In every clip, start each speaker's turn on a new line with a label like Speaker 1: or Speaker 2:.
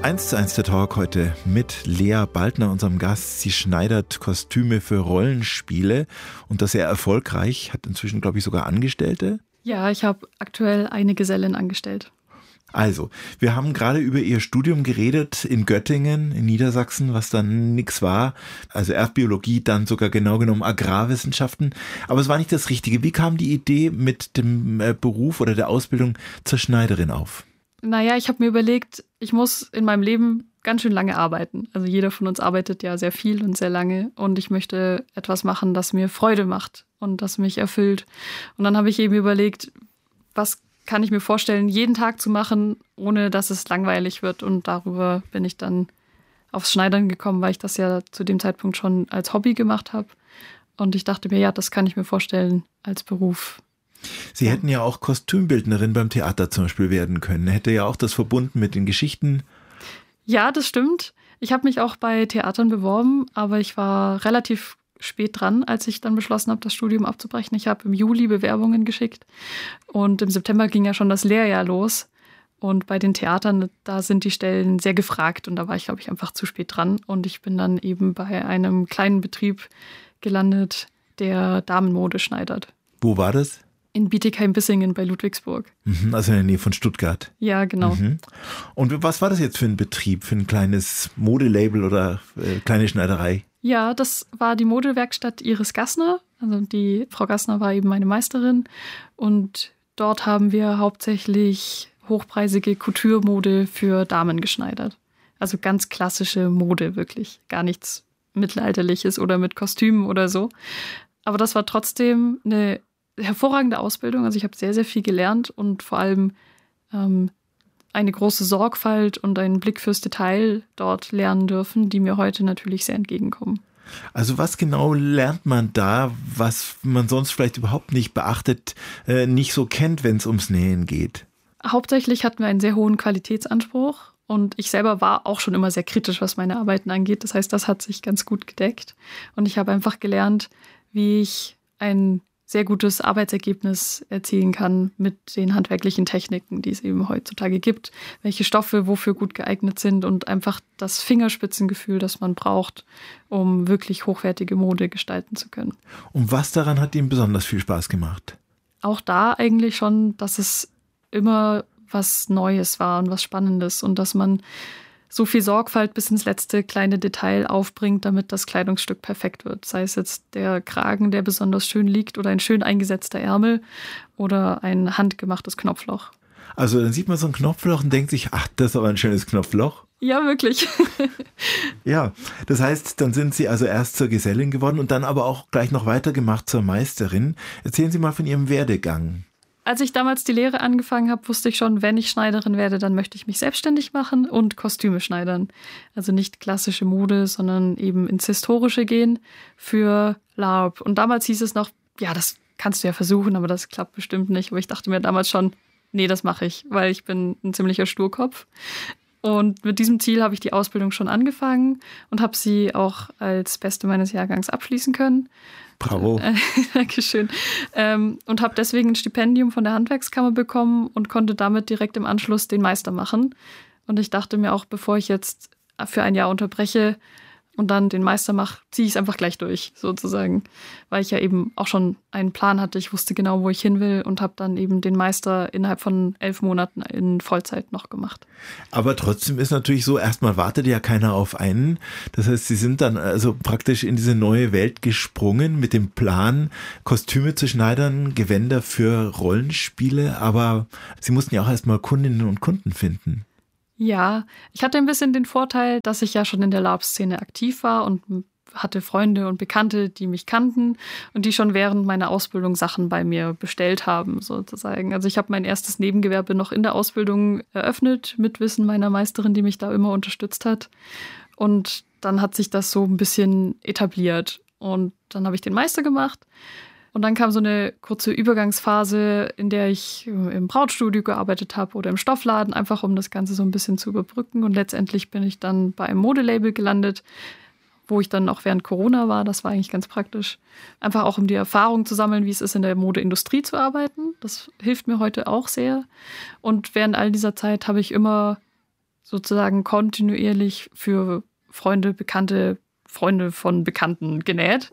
Speaker 1: 1:1 der Talk heute mit Lea Baltner, unserem Gast. Sie schneidert Kostüme für Rollenspiele und das sehr erfolgreich. Hat inzwischen, glaube ich, sogar Angestellte.
Speaker 2: Ja, ich habe aktuell eine Gesellin angestellt.
Speaker 1: Also, wir haben gerade über ihr Studium geredet in Göttingen, in Niedersachsen, was dann nix war. Also erst Biologie, dann sogar genau genommen Agrarwissenschaften. Aber es war nicht das Richtige. Wie kam die Idee mit dem Beruf oder der Ausbildung zur Schneiderin auf?
Speaker 2: Naja, ich habe mir überlegt, ich muss in meinem Leben ganz schön lange arbeiten. Also jeder von uns arbeitet ja sehr viel und sehr lange. Und ich möchte etwas machen, das mir Freude macht und das mich erfüllt. Und dann habe ich eben überlegt, was kann ich mir vorstellen, jeden Tag zu machen, ohne dass es langweilig wird. Und darüber bin ich dann aufs Schneidern gekommen, weil ich das ja zu dem Zeitpunkt schon als Hobby gemacht habe. Und ich dachte mir, ja, das kann ich mir vorstellen als Beruf.
Speaker 1: Sie hätten ja auch Kostümbildnerin beim Theater zum Beispiel werden können. Hätte ja auch das verbunden mit den Geschichten.
Speaker 2: Ja, das stimmt. Ich habe mich auch bei Theatern beworben, aber ich war relativ spät dran, als ich dann beschlossen habe, das Studium abzubrechen. Ich habe im Juli Bewerbungen geschickt und im September ging ja schon das Lehrjahr los. Und bei den Theatern, da sind die Stellen sehr gefragt und da war ich, glaube ich, einfach zu spät dran. Und ich bin dann eben bei einem kleinen Betrieb gelandet, der Damenmode schneidert.
Speaker 1: Wo war das?
Speaker 2: In Bietigheim-Bissingen bei Ludwigsburg.
Speaker 1: Also in der Nähe von Stuttgart.
Speaker 2: Ja, genau.
Speaker 1: Und was war das jetzt für ein Betrieb, für ein kleines Modelabel oder kleine Schneiderei?
Speaker 2: Ja, das war die Modewerkstatt Iris Gassner. Also die Frau Gassner war eben meine Meisterin. Und dort haben wir hauptsächlich hochpreisige Couture-Mode für Damen geschneidert. Also ganz klassische Mode, wirklich. Gar nichts Mittelalterliches oder mit Kostümen oder so. Aber das war trotzdem eine hervorragende Ausbildung. Also ich habe sehr, sehr viel gelernt und vor allem eine große Sorgfalt und einen Blick fürs Detail dort lernen dürfen, die mir heute natürlich sehr entgegenkommen.
Speaker 1: Also was genau lernt man da, was man sonst vielleicht überhaupt nicht beachtet, nicht so kennt, wenn es ums Nähen geht?
Speaker 2: Hauptsächlich hatten wir einen sehr hohen Qualitätsanspruch und ich selber war auch schon immer sehr kritisch, was meine Arbeiten angeht. Das heißt, das hat sich ganz gut gedeckt und ich habe einfach gelernt, wie ich ein sehr gutes Arbeitsergebnis erzielen kann mit den handwerklichen Techniken, die es eben heutzutage gibt, welche Stoffe wofür gut geeignet sind und einfach das Fingerspitzengefühl, das man braucht, um wirklich hochwertige Mode gestalten zu können.
Speaker 1: Und was daran hat Ihnen besonders viel Spaß gemacht?
Speaker 2: Auch da eigentlich schon, dass es immer was Neues war und was Spannendes und dass man so viel Sorgfalt bis ins letzte kleine Detail aufbringt, damit das Kleidungsstück perfekt wird. Sei es jetzt der Kragen, der besonders schön liegt oder ein schön eingesetzter Ärmel oder ein handgemachtes Knopfloch.
Speaker 1: Also dann sieht man so ein Knopfloch und denkt sich, ach, das ist aber ein schönes Knopfloch.
Speaker 2: Ja, wirklich.
Speaker 1: Ja, das heißt, dann sind Sie also erst zur Gesellin geworden und dann aber auch gleich noch weitergemacht zur Meisterin. Erzählen Sie mal von Ihrem Werdegang.
Speaker 2: Als ich damals die Lehre angefangen habe, wusste ich schon, wenn ich Schneiderin werde, dann möchte ich mich selbstständig machen und Kostüme schneidern. Also nicht klassische Mode, sondern eben ins Historische gehen für LARP. Und damals hieß es noch, ja, das kannst du ja versuchen, aber das klappt bestimmt nicht. Aber ich dachte mir damals schon, nee, das mache ich, weil ich bin ein ziemlicher Sturkopf. Und mit diesem Ziel habe ich die Ausbildung schon angefangen und habe sie auch als Beste meines Jahrgangs abschließen können.
Speaker 1: Bravo.
Speaker 2: Dankeschön. Und habe deswegen ein Stipendium von der Handwerkskammer bekommen und konnte damit direkt im Anschluss den Meister machen. Und ich dachte mir auch, bevor ich jetzt für ein Jahr unterbreche und dann den Meister mache, ziehe ich es einfach gleich durch, sozusagen. Weil ich ja eben auch schon einen Plan hatte. Ich wusste genau, wo ich hin will und habe dann eben den Meister innerhalb von 11 Monaten in Vollzeit noch gemacht.
Speaker 1: Aber trotzdem ist natürlich so, erstmal wartet ja keiner auf einen. Das heißt, Sie sind dann also praktisch in diese neue Welt gesprungen mit dem Plan, Kostüme zu schneidern, Gewänder für Rollenspiele. Aber Sie mussten ja auch erstmal Kundinnen und Kunden finden.
Speaker 2: Ja, ich hatte ein bisschen den Vorteil, dass ich ja schon in der LARP-Szene aktiv war und hatte Freunde und Bekannte, die mich kannten und die schon während meiner Ausbildung Sachen bei mir bestellt haben, sozusagen. Also ich habe mein erstes Nebengewerbe noch in der Ausbildung eröffnet, mit Wissen meiner Meisterin, die mich da immer unterstützt hat. Und dann hat sich das so ein bisschen etabliert. Und dann habe ich den Meister gemacht. Und dann kam so eine kurze Übergangsphase, in der ich im Brautstudio gearbeitet habe oder im Stoffladen, einfach um das Ganze so ein bisschen zu überbrücken. Und letztendlich bin ich dann bei einem Modelabel gelandet, wo ich dann auch während Corona war. Das war eigentlich ganz praktisch. Einfach auch, um die Erfahrung zu sammeln, wie es ist, in der Modeindustrie zu arbeiten. Das hilft mir heute auch sehr. Und während all dieser Zeit habe ich immer sozusagen kontinuierlich für Freunde, Bekannte, Freunde von Bekannten genäht,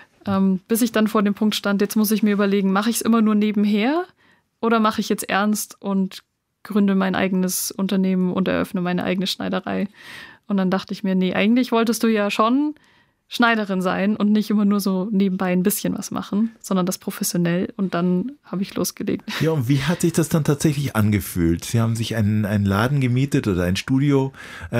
Speaker 2: bis ich dann vor dem Punkt stand, jetzt muss ich mir überlegen, mache ich es immer nur nebenher oder mache ich jetzt ernst und gründe mein eigenes Unternehmen und eröffne meine eigene Schneiderei. Und dann dachte ich mir, nee, eigentlich wolltest du ja schon Schneiderin sein und nicht immer nur so nebenbei ein bisschen was machen, sondern das professionell. Und dann habe ich losgelegt.
Speaker 1: Ja, und wie hat sich das dann tatsächlich angefühlt? Sie haben sich einen Laden gemietet oder ein Studio,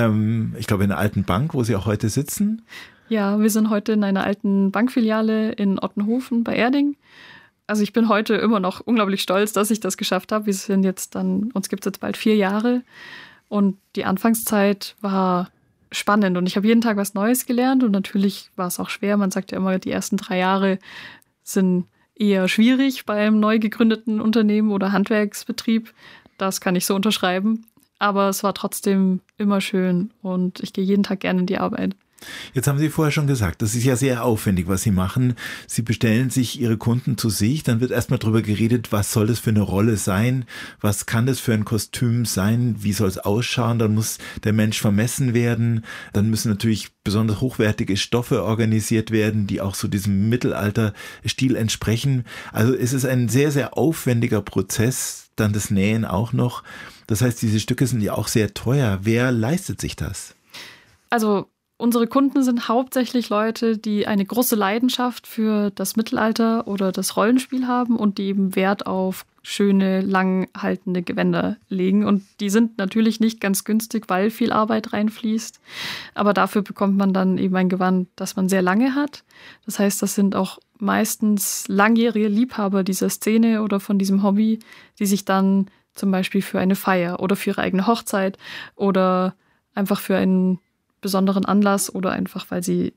Speaker 1: ich glaube in einer alten Bank, wo Sie auch heute sitzen.
Speaker 2: Ja, wir sind heute in einer alten Bankfiliale in Ottenhofen bei Erding. Also ich bin heute immer noch unglaublich stolz, dass ich das geschafft habe. Wir sind jetzt dann, uns gibt es jetzt bald 4 Jahre. Und die Anfangszeit war spannend und ich habe jeden Tag was Neues gelernt und natürlich war es auch schwer. Man sagt ja immer, die ersten 3 Jahre sind eher schwierig bei einem neu gegründeten Unternehmen oder Handwerksbetrieb. Das kann ich so unterschreiben. Aber es war trotzdem immer schön und ich gehe jeden Tag gerne in die Arbeit.
Speaker 1: Jetzt haben Sie vorher schon gesagt, das ist ja sehr aufwendig, was Sie machen. Sie bestellen sich Ihre Kunden zu sich, dann wird erstmal darüber geredet, was soll das für eine Rolle sein, was kann das für ein Kostüm sein, wie soll es ausschauen, dann muss der Mensch vermessen werden, dann müssen natürlich besonders hochwertige Stoffe organisiert werden, die auch so diesem Mittelalterstil entsprechen. Also es ist ein sehr, sehr aufwendiger Prozess, dann das Nähen auch noch. Das heißt, diese Stücke sind ja auch sehr teuer. Wer leistet sich das?
Speaker 2: Also unsere Kunden sind hauptsächlich Leute, die eine große Leidenschaft für das Mittelalter oder das Rollenspiel haben und die eben Wert auf schöne, langhaltende Gewänder legen. Und die sind natürlich nicht ganz günstig, weil viel Arbeit reinfließt. Aber dafür bekommt man dann eben ein Gewand, das man sehr lange hat. Das heißt, das sind auch meistens langjährige Liebhaber dieser Szene oder von diesem Hobby, die sich dann zum Beispiel für eine Feier oder für ihre eigene Hochzeit oder einfach für einen besonderen Anlass oder einfach, weil sie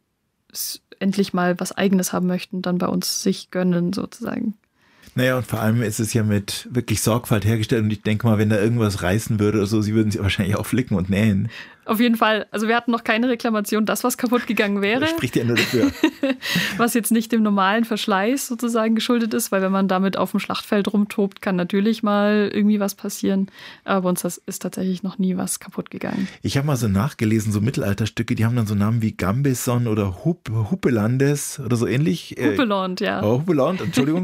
Speaker 2: endlich mal was Eigenes haben möchten, dann bei uns sich gönnen sozusagen.
Speaker 1: Naja, und vor allem ist es ja mit wirklich Sorgfalt hergestellt und ich denke mal, wenn da irgendwas reißen würde oder so, Sie würden sie wahrscheinlich auch flicken und nähen.
Speaker 2: Auf jeden Fall. Also wir hatten noch keine Reklamation, dass was kaputt gegangen wäre.
Speaker 1: Das spricht ja nur dafür.
Speaker 2: Was jetzt nicht dem normalen Verschleiß sozusagen geschuldet ist, weil wenn man damit auf dem Schlachtfeld rumtobt, kann natürlich mal irgendwie was passieren. Aber bei uns ist tatsächlich noch nie was kaputt gegangen.
Speaker 1: Ich habe mal so nachgelesen, so Mittelalterstücke, die haben dann so Namen wie Gambesson oder Huppelandes oder so ähnlich.
Speaker 2: Huppeland, ja.
Speaker 1: Oh, Huppeland, Entschuldigung.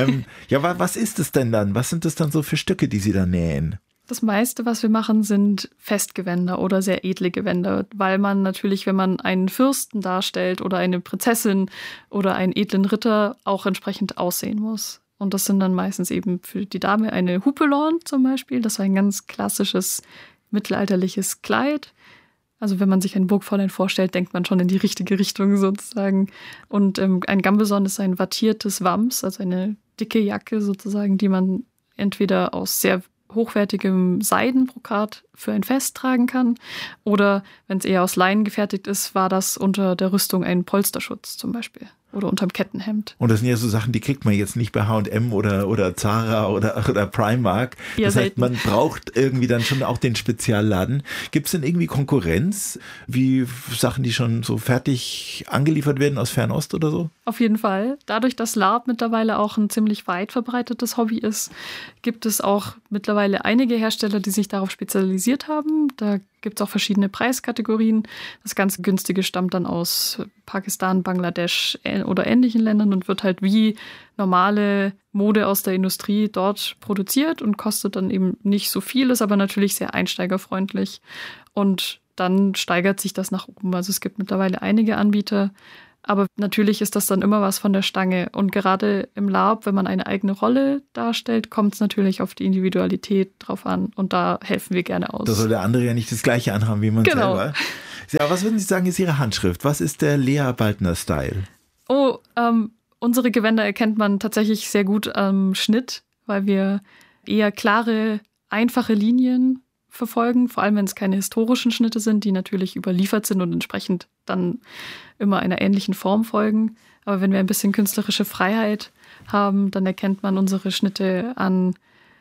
Speaker 1: Ja, was ist es denn dann? Was sind das dann so für Stücke, die Sie da nähen?
Speaker 2: Das meiste, was wir machen, sind Festgewänder oder sehr edle Gewänder, weil man natürlich, wenn man einen Fürsten darstellt oder eine Prinzessin oder einen edlen Ritter, auch entsprechend aussehen muss. Und das sind dann meistens eben für die Dame eine Huppeland zum Beispiel. Das war ein ganz klassisches mittelalterliches Kleid. Also wenn man sich ein Burgfräulein vorstellt, denkt man schon in die richtige Richtung sozusagen. Und ein Gambeson ist ein wattiertes Wams, also eine dicke Jacke sozusagen, die man entweder aus sehr hochwertigem Seidenbrokat für ein Fest tragen kann. Oder wenn es eher aus Leinen gefertigt ist, war das unter der Rüstung ein Polsterschutz zum Beispiel. Oder unterm Kettenhemd.
Speaker 1: Und das sind ja so Sachen, die kriegt man jetzt nicht bei H&M oder Zara oder Primark.
Speaker 2: Ja,
Speaker 1: das heißt, man braucht irgendwie dann schon auch den Spezialladen. Gibt es denn irgendwie Konkurrenz, wie Sachen, die schon so fertig angeliefert werden aus Fernost oder so?
Speaker 2: Auf jeden Fall. Dadurch, dass LARP mittlerweile auch ein ziemlich weit verbreitetes Hobby ist, gibt es auch mittlerweile einige Hersteller, die sich darauf spezialisiert haben. Da gibt es auch verschiedene Preiskategorien. Das ganz günstige stammt dann aus Pakistan, Bangladesch oder ähnlichen Ländern und wird halt wie normale Mode aus der Industrie dort produziert und kostet dann eben nicht so viel, ist aber natürlich sehr einsteigerfreundlich. Und dann steigert sich das nach oben. Also es gibt mittlerweile einige Anbieter. Aber natürlich ist das dann immer was von der Stange. Und gerade im LARP, wenn man eine eigene Rolle darstellt, kommt es natürlich auf die Individualität drauf an. Und da helfen wir gerne aus.
Speaker 1: Da soll der andere ja nicht das Gleiche anhaben wie man selber. Ja, was würden Sie sagen, ist Ihre Handschrift? Was ist der Lea Baltner-Style?
Speaker 2: Oh, unsere Gewänder erkennt man tatsächlich sehr gut am Schnitt, weil wir eher klare, einfache Linien verfolgen, vor allem wenn es keine historischen Schnitte sind, die natürlich überliefert sind und entsprechend dann immer einer ähnlichen Form folgen. Aber wenn wir ein bisschen künstlerische Freiheit haben, dann erkennt man unsere Schnitte an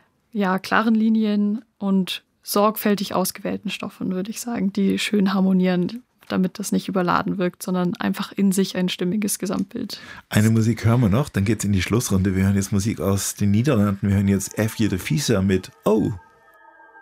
Speaker 2: klaren Linien und sorgfältig ausgewählten Stoffen, würde ich sagen, die schön harmonieren, damit das nicht überladen wirkt, sondern einfach in sich ein stimmiges Gesamtbild.
Speaker 1: Eine Musik hören wir noch, dann geht's in die Schlussrunde. Wir hören jetzt Musik aus den Niederlanden. Wir hören jetzt F.J. de Vieser mit Oh!